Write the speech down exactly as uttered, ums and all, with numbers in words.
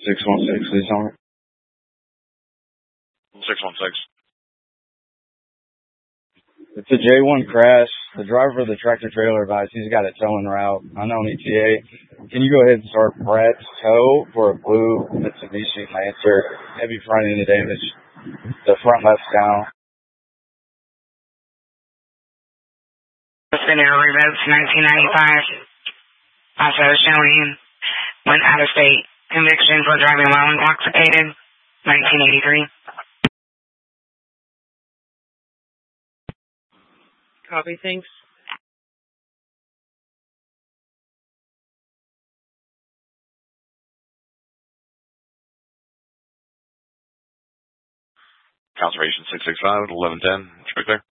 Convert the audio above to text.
six one six, please, on it. six one six. It's a J one crash. The driver of the tractor trailer advised he's got a towing route. Unknown E T A. Can you go ahead and start Pratt's tow for a blue Mitsubishi Lancer? Heavy front end damage. The front left's down. Scenario revoked nineteen ninety-five. Also showing went out of state. Conviction for driving while intoxicated. nineteen eighty-three. Copy, thanks. Conservation six six five, eleven ten. Check there.